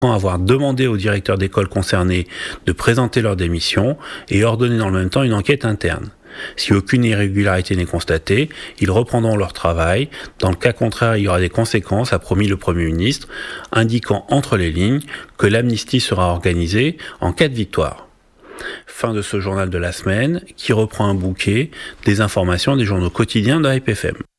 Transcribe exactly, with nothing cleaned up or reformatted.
avoir demandé aux directeurs d'école concernés de présenter leur démission et ordonné dans le même temps une enquête interne. Si aucune irrégularité n'est constatée, ils reprendront leur travail. Dans le cas contraire, il y aura des conséquences, a promis le Premier ministre, indiquant entre les lignes que l'amnistie sera organisée en cas de victoire. Fin de ce journal de la semaine qui reprend un bouquet des informations des journaux quotidiens de A P F M.